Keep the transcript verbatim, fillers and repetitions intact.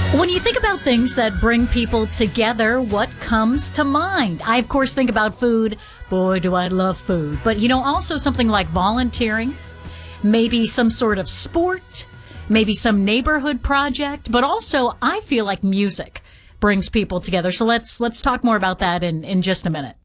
When you think about things that bring people together, what comes to mind? I, of course, think about food. Boy, do I love food. But, you know, also something like volunteering, maybe some sort of sport, maybe some neighborhood project. But also, I feel like music brings people together. So let's let's talk more about that in, in just a minute.